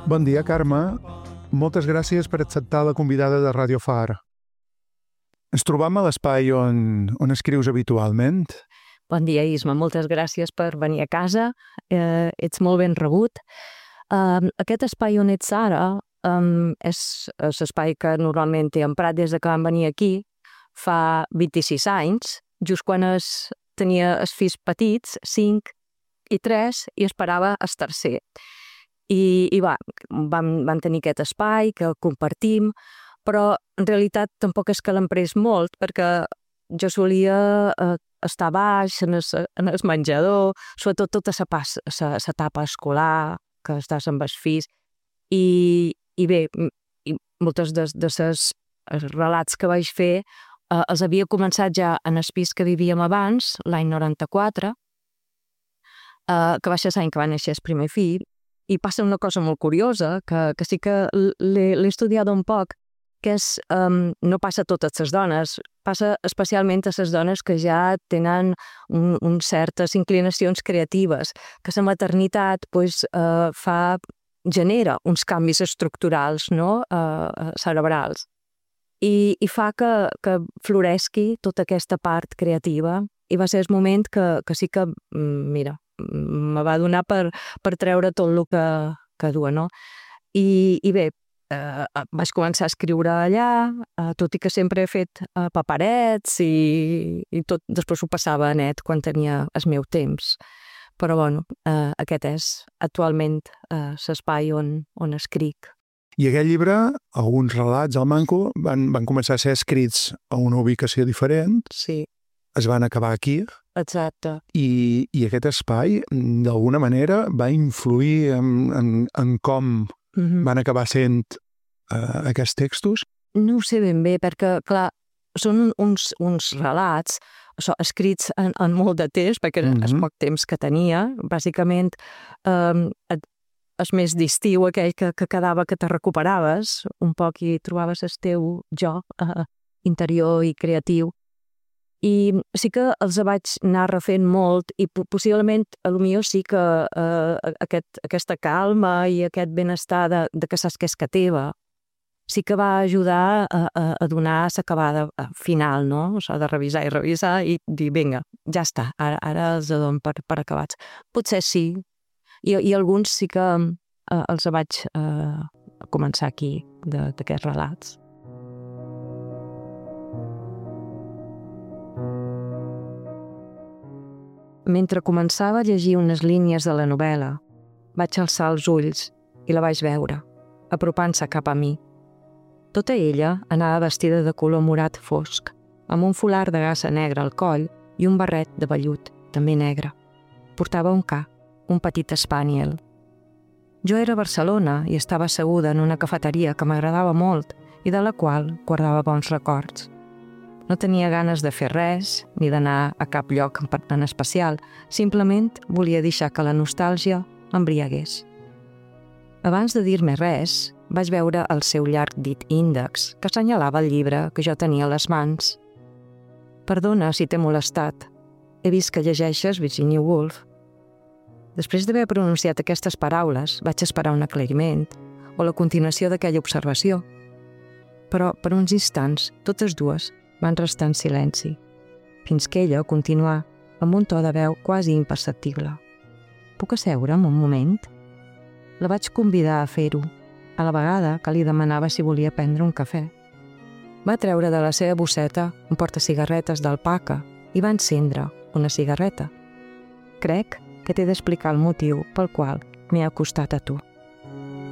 Bon dia, Carme. Moltes gràcies per acceptar la convidada de Radio Far. Ens trobam a l'espai on escrius habitualment. Bon dia, Isma. Moltes gràcies per venir a casa. Ets molt ben rebut. Aquest espai on ets ara és l'espai que normalment he emprat des que vam venir aquí fa 26 anys, just quan tenia els fills petits, 5 i 3, i esperava el tercer. I vam tenir aquest espai que compartim, però en realitat tampoc és que l'hem pres molt, perquè jo solia estar baix en el menjador, sobretot tota l'etapa escolar, que estàs amb els fills, i bé, moltes de els relats que vaig fer els havia començat ja en el pis que vivíem abans, l'any 94, que va ser l'any que va néixer el primer fill, i passa una cosa molt curiosa, que sí que l'he estudiat un poc, que és, no passa a totes les dones, passa especialment a les dones que ja tenen certes inclinacions creatives, que la maternitat genera uns canvis estructurals, no? Cerebrals, i fa que floresqui tota aquesta part creativa, i va ser el moment que sí que, mira, me va donar per treure tot el que dua, no? I bé, vaig començar a escriure allà, tot i que sempre he fet paperets i tot, després ho passava net quan tenia el meu temps. Però bueno, aquest és actualment l'espai on escric. I aquest llibre, alguns relats al manco, van començar a ser escrits a una ubicació diferent. Sí. Es van acabar aquí. Exacte. I aquest espai, d'alguna manera, va influir en com van acabar sent aquests textos? No ho sé ben bé, perquè, clar, són uns relats escrits en molt de temps, perquè és poc temps que tenia. Bàsicament, és més d'estiu aquell que quedava que te recuperaves un poc i trobaves el teu jo interior i creatiu. I sí que els vaig anar refent molt i possiblement potser sí que aquesta calma i aquest benestar de que saps que és que teva sí que va ajudar a donar l'acabada final, no? Això de revisar i dir, vinga, ja està, ara els dono per acabats. Potser sí, i alguns sí que els vaig començar aquí, d'aquests relats. Mentre començava a llegir unes línies de la novel·la, vaig alçar els ulls i la vaig veure, apropant-se cap a mi. Tota ella anava vestida de color morat fosc, amb un folar de gasa negre al coll i un barret de vellut, també negre. Portava un ca, un petit spaniel. Jo era a Barcelona i estava asseguda en una cafeteria que m'agradava molt i de la qual guardava bons records. No tenia ganes de fer res, ni d'anar a cap lloc en especial, simplement volia deixar que la nostàlgia m'embriagués. Abans de dir-me res, vaig veure el seu llarg dit índex, que assenyalava el llibre que jo tenia a les mans. Perdona si t'he molestat. He vist que llegeixes Virginia Woolf. Després d'haver pronunciat aquestes paraules, vaig esperar un aclariment o la continuació d'aquella observació. Però, per uns instants, totes dues van restar en silenci, fins que ella continuà amb un to de veu quasi imperceptible. Puc asseure'm un moment? La vaig convidar a fer-ho, a la vegada que li demanava si volia prendre un cafè. Va treure de la seva bosseta un portacigarretes d'alpaca i va encendre una cigarreta. Crec que t'he d'explicar el motiu pel qual m'he acostat a tu.